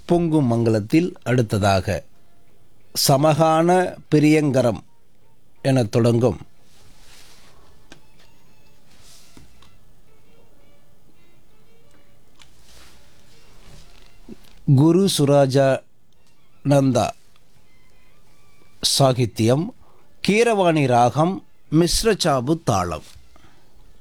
பொங்கும் மங்களத்தில் அடுத்ததாக சமகான பிரியங்கரம் என தொடங்கும் குரு சுராஜானந்தா சாகித்யம், கீரவாணி ராகம், மிஸ்ர சாபு தாளம்.